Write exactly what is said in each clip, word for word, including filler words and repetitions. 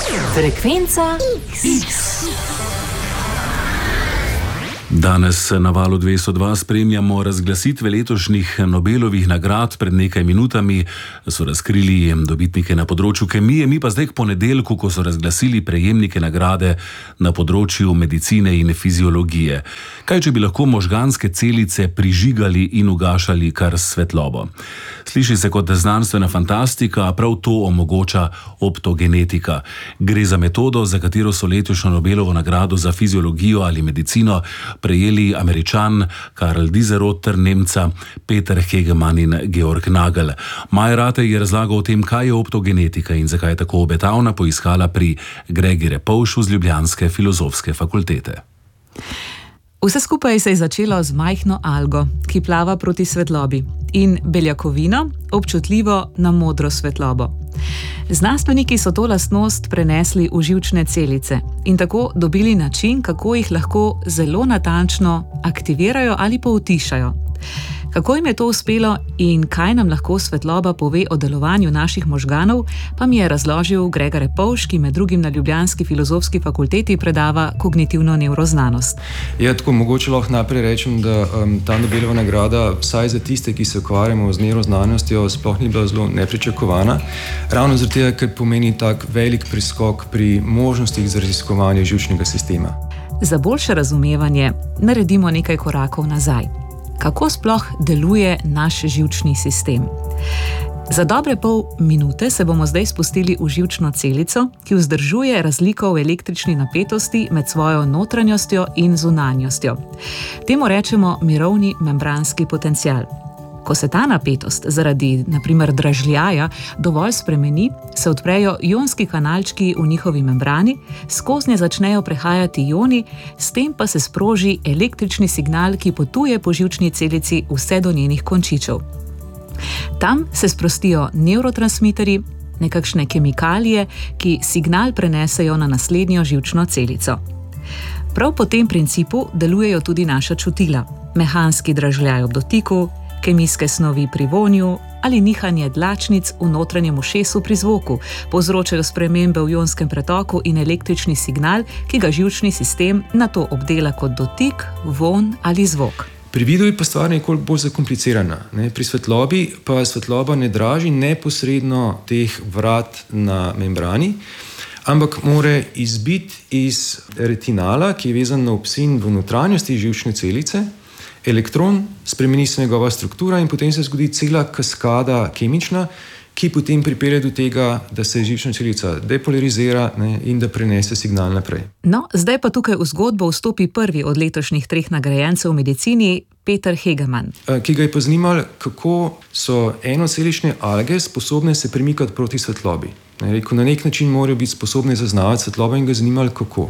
Frekvenca X. Danes na Valu dvesto dva spremljamo razglasitve letošnjih Nobelovih nagrad. Pred nekaj minutami so razkrili dobitnike na področju kemije, mi pa zdaj k ponedeljku, ko so razglasili prejemnike nagrade na področju medicine in fiziologije. Kaj, če bi lahko možganske celice prižigali in ugašali kar s svetlobo? Sliši se kot znanstvena fantastika, a prav to omogoča optogenetika. Gre za metodo, za katero so letošnjo Nobelovo nagrado za fiziologijo ali medicino prejeli Američan Karl Diderot ter Nemca Peter Hegemann in Georg Nagel. Maja Ratej je razlagal o tem, kaj je optogenetika in zakaj je tako obetavna, poiskala pri Gregi Repovšu z ljubljanske filozofske fakultete. Vse skupaj se je začelo z majhno algo, ki plava proti svetlobi, in beljakovino, občutljivo na modro svetlobo. Znanstveniki so to lastnost prenesli v živčne celice in tako dobili način, kako jih lahko zelo natančno aktivirajo ali pa utišajo. Kako jim je to uspelo in kaj nam lahko svetloba pove o delovanju naših možganov, pa mi je razložil Grega Repovš, ki med drugim na ljubljanski filozofski fakulteti predava kognitivno nevroznanost. Ja, tako mogoče lahko naprej rečem, da um, ta Nobelova nagrada, vsaj za tiste, ki se ukvarjamo z nevroznanostjo, sploh ni bila zelo nepričakovana. Ravno zaradi tega, ker pomeni tak velik preskok pri možnostih za raziskovanje živčnega sistema. Za boljše razumevanje naredimo nekaj korakov nazaj. Kako sploh deluje naš živčni sistem? Za dobre pol minute se bomo zdaj spustili v živčno celico, ki vzdržuje razliko v električni napetosti med svojo notranjostjo in zunanjostjo. Temu rečemo mirovni membranski potencial. Ko se ta napetost zaradi, na primer, dražljaja dovolj spremeni, se odprejo ionski kanalčki v njihovi membrani, skoznje začnejo prehajati ioni, s tem pa se sproži električni signal, ki potuje po živčni celici vse do njenih končičev. Tam se sprostijo nevrotransmiterji, nekakšne kemikalije, ki signal prenesejo na naslednjo živčno celico. Prav po tem principu delujejo tudi naša čutila, mehanski dražljaj ob dotiku, kemijske snovi pri vonju ali nihanje dlačnic v notranjem ušesu pri zvoku, povzročajo spremembe v ionskem pretoku in električni signal, ki ga živčni sistem nato obdela kot dotik, vonj ali zvok. Pri vidu je pa stvar nekoliko bolj zakomplicirana. Ne? Pri svetlobi pa svetloba ne draži neposredno teh vrat na membrani, ampak mora izbiti iz retinala, ki je vezan na opsin v notranjosti živčne celice, elektron, spremeni se njegova struktura in potem se zgodi cela kaskada kemična, ki potem pripelje do tega, da se živčna celica depolarizira, ne, in da prenese signal naprej. No, zdaj pa tukaj v zgodbo vstopi prvi od letošnjih treh nagrajencev v medicini, Peter Hegemann. Ki ga je pa zanimalo, kako so enocelične alge sposobne se premikati proti svetlobi. Ne, rekel, na nek način morajo biti sposobne zaznavati svetlobo in ga zanimalo, kako.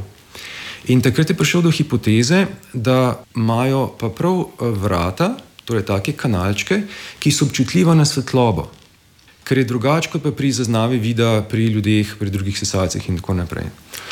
In takrat je prišel do hipoteze, da imajo pa prav vrata, torej take kanalčke, ki so občutljiva na svetlobo, kar je drugače kot pa pri zaznavi vida pri ljudeh, pri drugih sesalcih in tako naprej.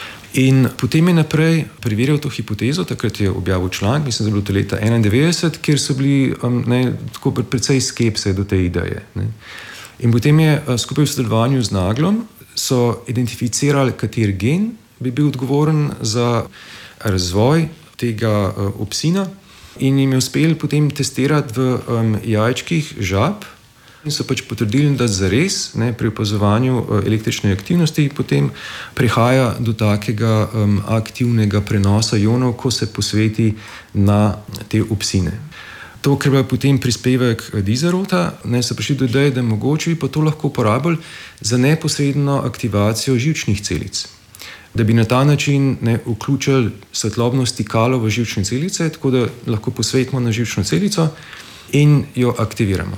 In potem je naprej preverjal to hipotezo, takrat je objavil članek, mislim, da je bilo to leta enaindevetdeset, kjer so bili um, ne, tako precej skepse do te ideje. Ne. In potem je skupaj v sodelovanju z Naglom so identificirali, kater gen bi bil odgovoren za razvoj tega uh, opsina in jim je uspel potem testirati v um, jajčkih žab in so pač potrdili, da zares ne, pri opazovanju uh, električne aktivnosti potem prihaja do takega um, aktivnega prenosa ionov, ko se posveti na te opsine. To, kar je potem prispevek Diderota, ne so prišli do ideje, da mogoče bi pa to lahko uporabili za neposredno aktivacijo živčnih celic. Da bi na ta način ne, vključili svetlobno stikalo v živčne celice, tako da lahko posvetimo na živčno celico in jo aktiviramo.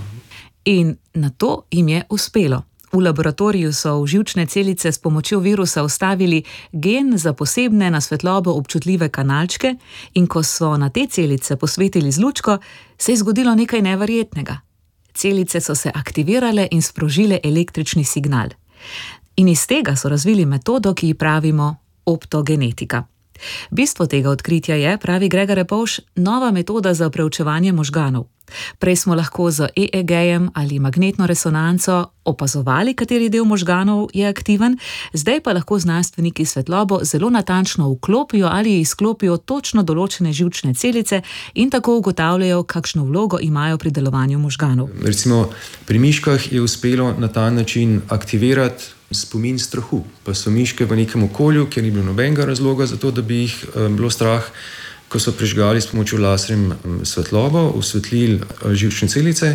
In na to jim je uspelo. V laboratoriju so v živčne celice s pomočjo virusa vstavili gen za posebne na svetlobo občutljive kanalčke in ko so na te celice posvetili z lučko, se je zgodilo nekaj neverjetnega. Celice so se aktivirale in sprožile električni signal. In iz tega so razvili metodo, ki ji pravimo optogenetika. Bistvo tega odkritja je, pravi Gregor Repovž, nova metoda za preučevanje možganov. Prej smo lahko z E E G-jem ali magnetno resonanco opazovali, kateri del možganov je aktiven, zdaj pa lahko znanstveniki svetlobo zelo natančno vklopijo ali izklopijo točno določene živčne celice in tako ugotavljajo, kakšno vlogo imajo pri delovanju možganov. Recimo pri miškah je uspelo na ta način aktivirati spomin strahu, pa so miške v nekem okolju, kjer ni bilo nobenega razloga za to, da bi jih um, bilo strah. Ko so prižgali s pomočjo laserjem svetlobo, osvetlili živčne celice,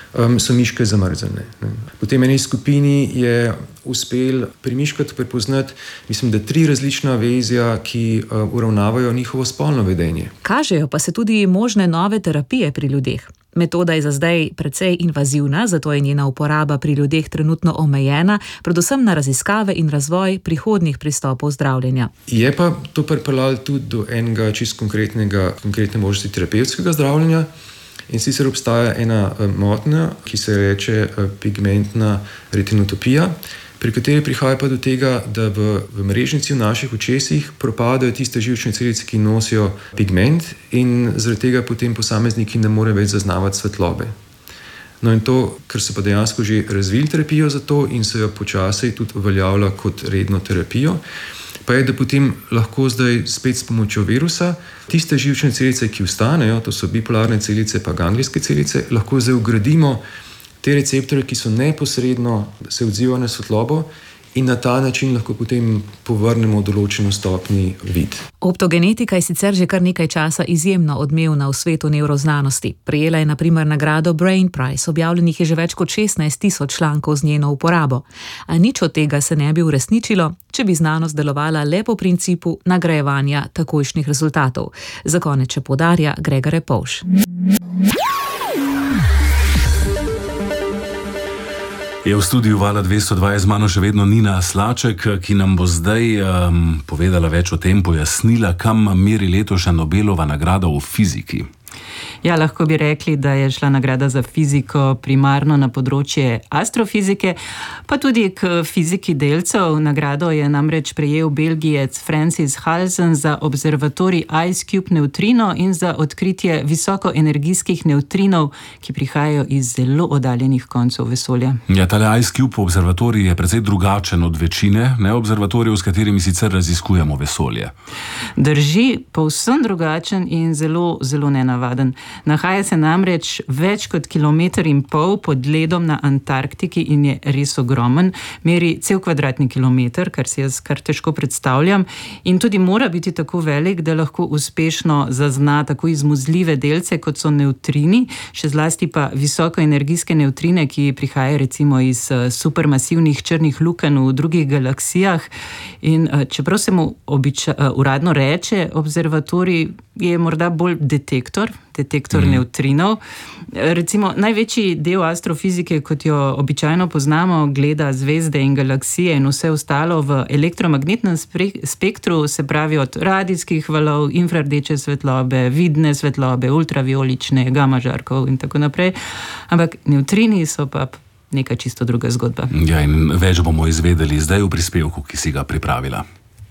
so miške zamrznjene. Potem eni skupini je uspel pri miškah prepoznati, mislim, da tri različna vezja, ki uravnavajo njihovo spolno vedenje. Kažejo pa se tudi možne nove terapije pri ljudeh. Metoda je za zdaj precej invazivna, zato je njena uporaba pri ljudeh trenutno omejena, predvsem na raziskave in razvoj prihodnjih pristopov zdravljenja. Je pa to pripeljalo tudi do enega čist konkretnega, konkretne možnosti terapevtskega zdravljenja. In sicer obstaja ena motnja, ki se reče pigmentna retinotopija, pri kateri prihaja pa do tega, da v, v mrežnici v naših očesih propadajo tiste živčne celice, ki nosijo pigment, in zaradi tega potem posamezniki ne more več zaznavati svetlobe. No in to, ker so pa dejansko že razvili terapijo za to in so jo počasi tudi uveljavila kot redno terapijo, pa je, da potem lahko zdaj spet s pomočjo virusa tiste živčne celice, ki ostanejo, to so bipolarne celice pa ganglijske celice, lahko zdaj vgradimo te receptorje, ki so neposredno se odzivajo na svetlobo, in na ta način lahko potem povrnemo določeno stopnji vid. Optogenetika je sicer že kar nekaj časa izjemno odmevna v svetu nevroznanosti. Prejela je na primer nagrado Brain Prize, objavljenih je že več kot šestnajst tisoč člankov z njeno uporabo. A nič od tega se ne bi uresničilo, če bi znanost delovala le po principu nagrajevanja takojšnjih rezultatov. Za konec še poudarja Gregor Repovž. Je v studiu Vala dvesto dva z mano še vedno Nina Slaček, ki nam bo zdaj um, povedala več o tem, pojasnila, kam meri letošnja Nobelova nagrada v fiziki. Ja, lahko bi rekli, da je šla nagrada za fiziko primarno na področje astrofizike, pa tudi k fiziki delcev. Nagrado je namreč prejel Belgijec Francis Halsen za observatorij Ice Cube nevtrino in za odkritje visokoenergijskih nevtrinov, ki prihajajo iz zelo oddaljenih koncev vesolja. Ja, tale Ice Cube observatorij je precej drugačen od večine, ne observatorijev, s katerimi sicer raziskujemo vesolje. Drži, povsem drugačen in zelo, zelo nenavaden. Nahaja se namreč več kot kilometer in pol pod ledom na Antarktiki in je res ogromen. Meri cel kvadratni kilometer, kar si jaz kar težko predstavljam, in tudi mora biti tako velik, da lahko uspešno zazna tako izmuzljive delce, kot so nevtrini, še zlasti pa visokoenergijske nevtrine, ki prihajajo recimo iz supermasivnih črnih lukenj v drugih galaksijah. In čeprav se mu običa, uradno reče observatorij, je morda bolj detektor, detektor mm. nevtrinov. Recimo, največji del astrofizike, kot jo običajno poznamo, gleda zvezde in galaksije in vse ostalo v elektromagnetnem spektru, se pravi od radijskih valov, infrardeče svetlobe, vidne svetlobe, ultraviolične, gama žarkov in tako naprej. Ampak nevtrini so pa neka čisto druga zgodba. Ja, in več bomo izvedeli zdaj v prispevku, ki si ga pripravila.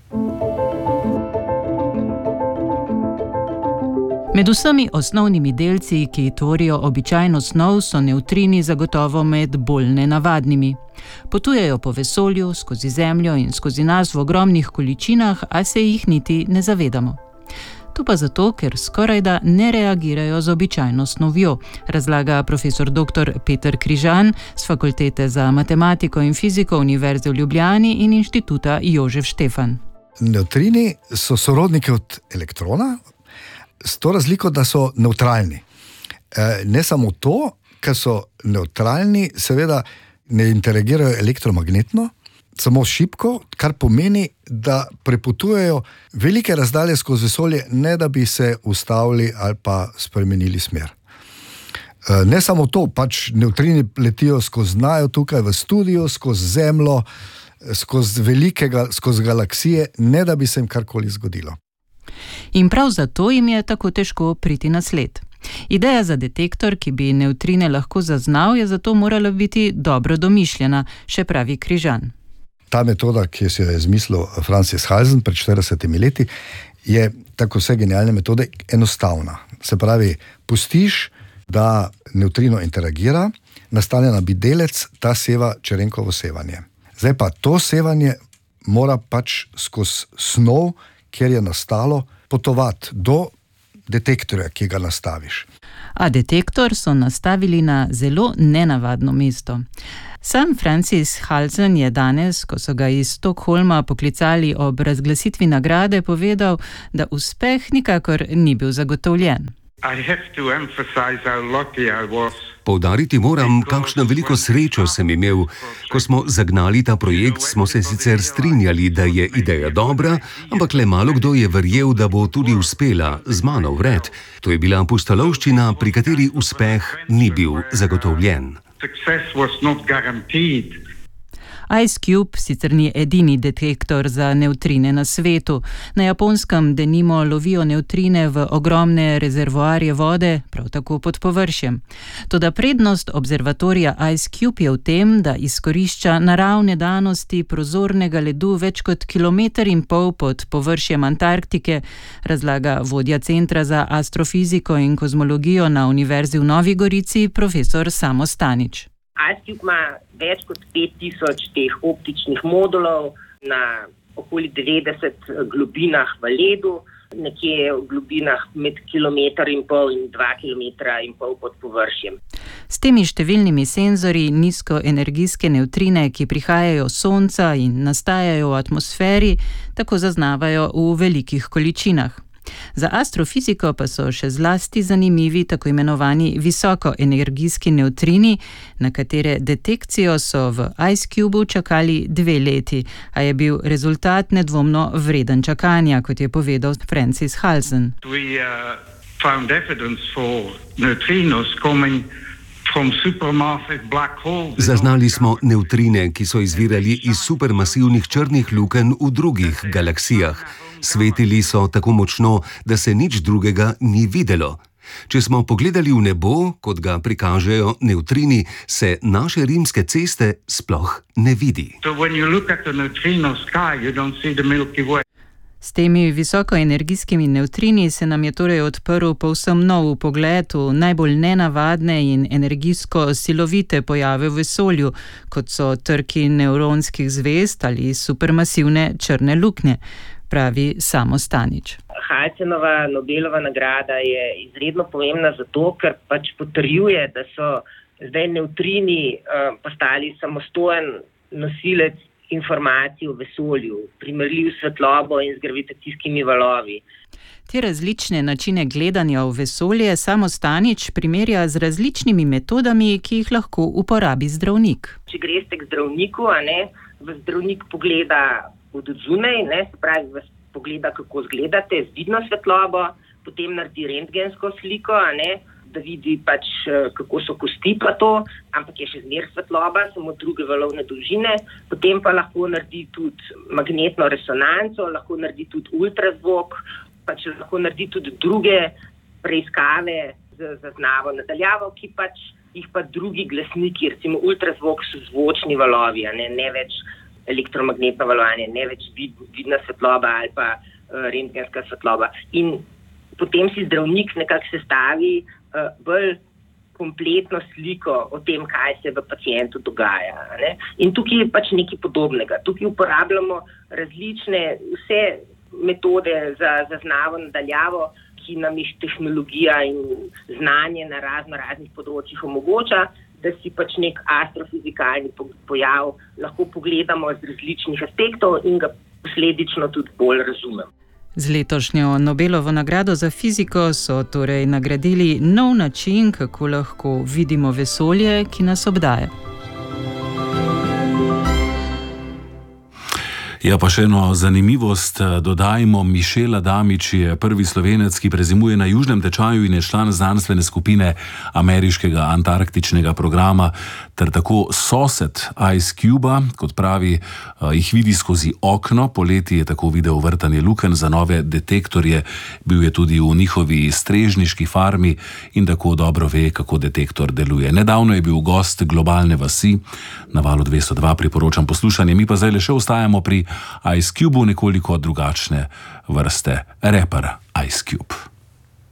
Med vsemi osnovnimi delci, ki tvorijo običajno snov, so nevtrini zagotovo med bolj nenavadnimi. Potujejo po vesolju, skozi Zemljo in skozi nas v ogromnih količinah, a se jih niti ne zavedamo. To pa zato, ker skorajda ne reagirajo z običajno snovjo, razlaga profesor doktor Peter Križan z Fakultete za matematiko in fiziko Univerze v Ljubljani in Inštituta Jožef Štefan. Nevtrini so sorodniki od elektrona, s to razliko, da so nevtralni. E, ne samo to, ker so nevtralni, seveda ne interagirajo elektromagnetno, samo šibko, kar pomeni, da prepotujejo velike razdalje skozi vesolje, ne da bi se ustavili ali pa spremenili smer. E, ne samo to, pač nevtrini letijo skozi najo tukaj v studiu, skozi Zemljo, skozi velikega, skozi galaksije, ne da bi se jim karkoli zgodilo. In prav zato jim je tako težko priti na sled. Ideja za detektor, ki bi nevtrine lahko zaznal, je zato morala biti dobro domišljena, še pravi Križan. ta metoda, ki si jo je izmislil Francis Halzen pred štiridesetimi leti, je tako vse genialne metode enostavna. Se pravi, pustiš, da nevtrino interagira, nastane nabi delec, ta seva Čerenkovo sevanje. Zdaj pa to sevanje mora pač skozi snov, kjer je nastalo, potovati do detektorja, ki ga nastaviš. A detektor so nastavili na zelo nenavadno mesto. Sam Francis Halzen je danes, ko so ga iz Stockholma poklicali ob razglasitvi nagrade, povedal, da uspeh nikakor ni bil zagotovljen. Poudariti moram, kakšno veliko srečo sem imel. Ko smo zagnali ta projekt, smo se sicer strinjali, da je ideja dobra, ampak le malo kdo je verjel, da bo tudi uspela, z mano vred. To je bila pustolovščina, pri kateri uspeh ni bil zagotovljen. IceCube sicer ni edini detektor za nevtrine na svetu. Na Japonskem denimo lovijo nevtrine v ogromne rezervoarje vode, prav tako pod površjem. Toda prednost observatorija IceCube je v tem, da izkorišča naravne danosti prozornega ledu več kot kilometer in pol pod površjem Antarktike, razlaga vodja Centra za astrofiziko in kozmologijo na Univerzi v Novi Gorici, profesor Samo Stanič. IceCube ima več kot pet tisoč teh optičnih modulov na okoli devetdeset globinah v ledu, nekje v globinah med kilometer in pol in dva kilometra in pol pod površjem. S temi številnimi senzorji nizkoenergijske nevtrine, ki prihajajo s Sonca in nastajajo v atmosferi, tako zaznavajo v velikih količinah. Za astrofiziko pa so še zlasti zanimivi tako imenovani visokoenergijski nevtrini, na katere detekcijo so v IceCube čakali dve leti, a je bil rezultat nedvomno vreden čakanja, kot je povedal Francis Halzen. We uh, found evidence for neutrinos coming from supermassive black holes. Zaznali smo nevtrine, ki so izvirali iz supermasivnih črnih lukenj v drugih galaksijah. Svetili so tako močno, da se nič drugega ni videlo. Če smo pogledali v nebo, kot ga prikažejo nevtrini, se naše rimske ceste sploh ne vidi. So when you look at the neutrino sky, you don't see the Milky Way. S temi visokoenergijskimi nevtrini se nam je torej odprl povsem nov pogled v najbolj nenavadne in energijsko silovite pojave v vesolju, kot so trki nevronskih zvezd ali supermasivne črne luknje, pravi Samo Stanič. Halzenova Nobelova nagrada je izredno pomembna zato, ker pač potrjuje, da so zdaj nevtrini uh, postali samostojen nosilec informacij v vesolju, primerljiv s svetlobo in z gravitacijskimi valovi. Te različne načine gledanja v vesolje Samo Stanič primerja z različnimi metodami, ki jih lahko uporabi zdravnik. Če greste k zdravniku, a ne, vas zdravnik pogleda od zunaj, ne, se pravi, vas pogleda, kako izgledate, z vidno svetlobo, potem naredi rentgensko sliko, a ne, da vidi pač, kako so kosti pa to, ampak je še zmer svetloba, samo druge valovne dolžine, potem pa lahko naredi tudi magnetno resonanco, lahko naredi tudi ultrazvok, pač lahko naredi tudi druge preiskave z zaznavo nadaljavo, ki pač jih pa drugi glasniki, recimo ultrazvok so zvočni valovi, a ne, ne več elektromagnetno valovanje, ne več vid, vidna svetloba ali pa uh, rentgenska svetloba. In potem si zdravnik nekako sestavi uh, bolj kompletno sliko o tem, kaj se v pacientu dogaja. Ne? In tukaj je pač nekaj podobnega. Tukaj uporabljamo različne vse metode za zaznavo nadaljavo, ki nam jih tehnologija in znanje na razno raznih področjih omogoča, da si pač nek astrofizikalni pojav lahko pogledamo z različnih aspektov in ga posledično tudi bolj razumemo. Z letošnjo Nobelovo nagrado za fiziko so torej nagradili nov način, kako lahko vidimo vesolje, ki nas obdaja. Ja, pa še eno zanimivost dodajmo. Mišel Adamič je prvi Slovenec, ki prezimuje na južnem tečaju in je član znanstvene skupine ameriškega antarktičnega programa, ter tako sosed Ice Cuba, kot pravi, jih vidi skozi okno. Poleti je tako videl vrtanje lukenj za nove detektorje, bil je tudi v njihovi strežniški farmi in tako dobro ve, kako detektor deluje. Nedavno je bil gost globalne vasi. Na Valu dvesto dva priporočam poslušanje, mi pa zdaj le še ostajamo pri Ice Cube, nekoliko drugačne vrste, reper Ice Cube.